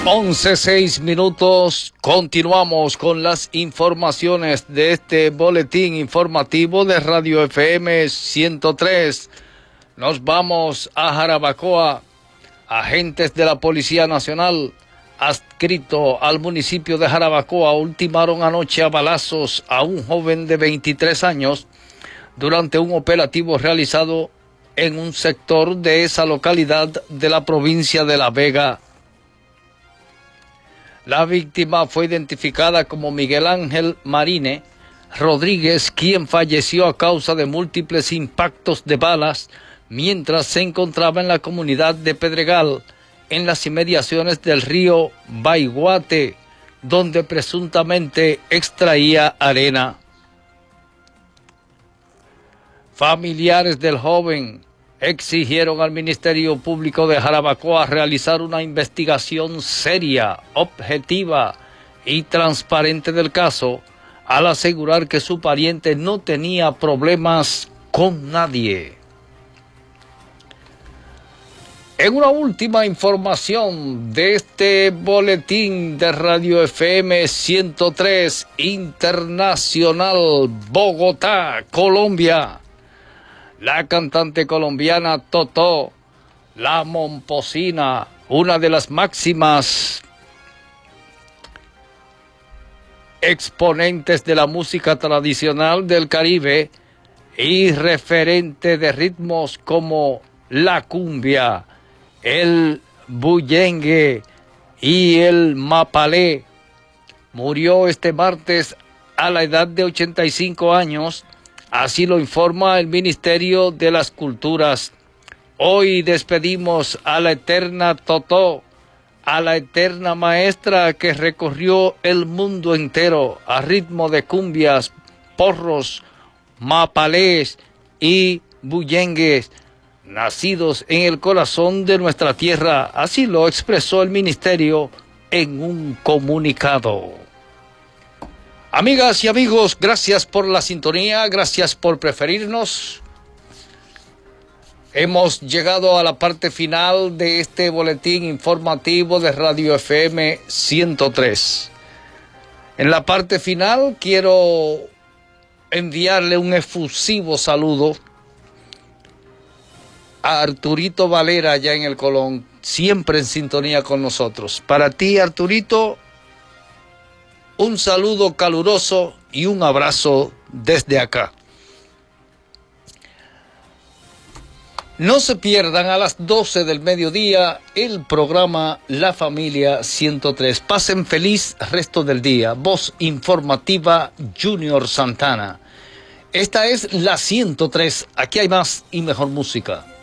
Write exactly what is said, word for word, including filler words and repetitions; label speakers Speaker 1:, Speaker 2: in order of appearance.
Speaker 1: once, seis minutos, continuamos con las informaciones de este boletín informativo de Radio F M ciento tres. Nos vamos a Jarabacoa. Agentes de la Policía Nacional adscrito al municipio de Jarabacoa ultimaron anoche a balazos a un joven de veintitrés años durante un operativo realizado en un sector de esa localidad de la provincia de La Vega. La víctima fue identificada como Miguel Ángel Marine Rodríguez, quien falleció a causa de múltiples impactos de balas mientras se encontraba en la comunidad de Pedregal, en las inmediaciones del río Baiguate, donde presuntamente extraía arena. Familiares del joven exigieron al Ministerio Público de Jarabacoa realizar una investigación seria, objetiva y transparente del caso, al asegurar que su pariente no tenía problemas con nadie. En una última información de este boletín de Radio F M ciento tres Internacional, Bogotá, Colombia, la cantante colombiana Totó, la momposina, una de las máximas exponentes de la música tradicional del Caribe y referente de ritmos como la cumbia, el bullengue y el mapalé, murió este martes a la edad de ochenta y cinco años. Así lo informa el Ministerio de las Culturas. Hoy despedimos a la eterna Totó, a la eterna maestra que recorrió el mundo entero a ritmo de cumbias, porros, mapalés y bullengues, nacidos en el corazón de nuestra tierra. Así lo expresó el Ministerio en un comunicado. Amigas y amigos, gracias por la sintonía, gracias por preferirnos. Hemos llegado a la parte final de este boletín informativo de Radio F M ciento tres. En la parte final quiero enviarle un efusivo saludo a Arturito Valera allá en el Colón, siempre en sintonía con nosotros. Para ti, Arturito, un saludo caluroso y un abrazo desde acá. No se pierdan a las doce del mediodía el programa La Familia ciento tres. Pasen feliz resto del día. Voz informativa Junior Santana. Esta es la ciento tres. Aquí hay más y mejor música.